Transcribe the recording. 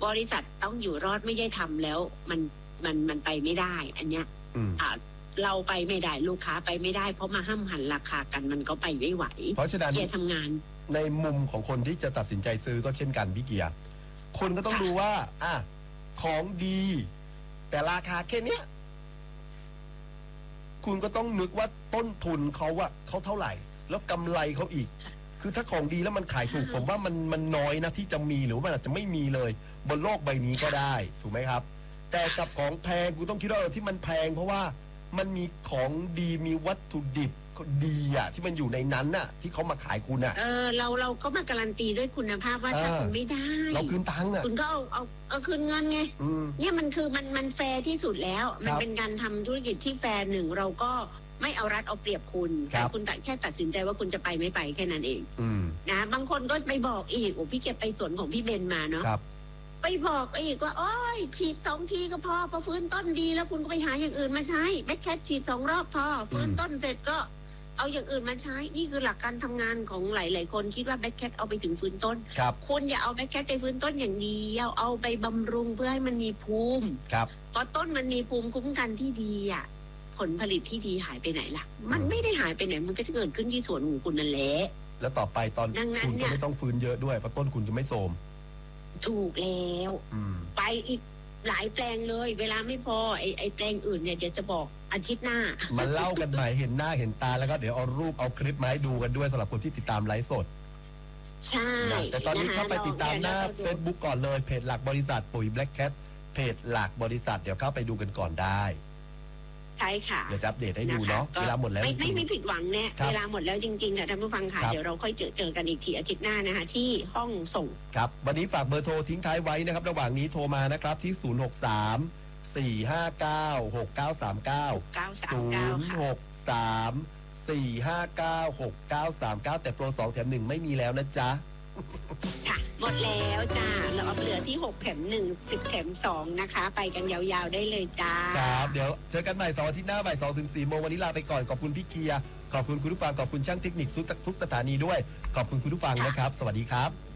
บริษัทต้องอยู่รอดไม่ได้ทำแล้วมันไปไม่ได้ อันเนี้ยเราไปไม่ได้ลูกค้าไปไม่ได้เพราะมาห้ามหันราคากันมันก็ไปไม่ไหวเพราะฉะนั้นเกียร์ทำงานในมุมของคนที่จะตัดสินใจซื้อก็เช่นกันพี่เกียร์คนก็ต้องดูว่าของดีแต่ราคาแค่เนี้ยคุณก็ต้องนึกว่าต้นทุนเขาเท่าไหร่แล้วกำไรเขาอีกคือถ้าของดีแล้วมันขายถูกผมว่ามันน้อยนะที่จะมีหรือว่ามันอาจจะไม่มีเลยบนโลกใบนี้ก็ได้ถูกไหมครับแต่กับของแพงคุณต้องคิดว่าที่มันแพงเพราะว่ามันมีของดีมีวัตถุดิบดีที่มันอยู่ในนั้นที่เขามาขายคุณเราก็มาการันตีด้วยคุณภาพว่าถ้าคุณไม่ได้เราคืนตังค์คุณก็เอาคืนเงินไงเนี่ยมันคือมันแฟร์ที่สุดแล้วมันเป็นการทำธุรกิจที่แฟร์หนึ่งเราก็ไม่เอารัดเอาเปรียบคุณแต่คุณแค่ตัดสินใจว่าคุณจะไปไม่ไปแค่นั้นเองนะบางคนก็ไปบอกอีกพี่เก็บไปสวนของพี่เบนมาเนาะไปบอกอีกว่าโอ้ยฉีด2 ทีก็พอฟื้นต้นดีแล้วคุณก็ไปหาอย่างอื่นมาใช้แบ็คแคทฉีด2 รอบพอฟื้นต้นเสร็จก็เอาอย่างอื่นมาใช้นี่คือหลักการทำงานของหลายๆคนคิดว่าแบ็คแคทเอาไปถึงฟื้นต้นคุณอย่าเอาแบ็คแคทไปฟื้นต้นอย่างเดียวเอาไปบำรุงเพื่อให้มันมีภูมิพอต้นมันมีภูมิคุ้มกันที่ดีผลผลิตที่ดีหายไปไหนล่ะมันไม่ได้หายไปไหนมันก็จะเกิดขึ้นที่สวนของคุณนั่นแหละแล้วต่อไปตอนคุณก็ไม่ต้องฟื้นเยอะด้วยเพราะต้นคุณจะไม่โทรมถูกแล้วไปอีกหลายแปลงเลยเวลาไม่พอไอ้แปลงอื่นเนี่ยเดี๋ยวจะบอกอาทิตย์หน้ามาเล่ากันใหม่เห็นหน้าเห็นตาแล้วก็เดี๋ยวเอารูปเอาคลิปมาให้ดูกันด้วยสำหรับคนที่ติดตามไลฟ์สดใช่แต่ตอนนี้เข้าไปติดตามหน้า Facebook ก่อนเลยเพจหลักบริษัทปุ๋ย Black Cat เพจหลักบริษัทเดี๋ยวเข้าไปดูกันก่อนได้ใช่ค่ะเดี๋ยวจะอัปเดตให้ดูเนาะเวลาหมดแล้วไม่ผิดหวังแน่เวลาหมดแล้วจริงๆค่ะท่านผู้ฟังค่ะเดี๋ยวเราค่อยเจอกันอีกทีอาทิตย์หน้านะคะที่ห้องส่งครับวันนี้ฝากเบอร์โทรทิ้งท้ายไว้นะครับระหว่างนี้โทรมานะครับที่063-459-6939 แต่โปร2 แถม 1ไม่มีแล้วนะจ๊ะค่ะหมดแล้วจ้าเราเอาเหลือที่6 แถม 1 10 แถม 2นะคะไปกันยาวๆได้เลยจ้าครับเดี๋ยวเจอกันใหม่2 อาทิตย์หน้าบ่าย 2 ถึง 4 โมงวันนี้ลาไปก่อนขอบคุณพี่เกียร์ขอบคุณคุณผู้ฟังขอบคุณช่างเทคนิคทุกสถานีด้วยขอบคุณคุณผู้ฟังนะครับสวัสดีครับ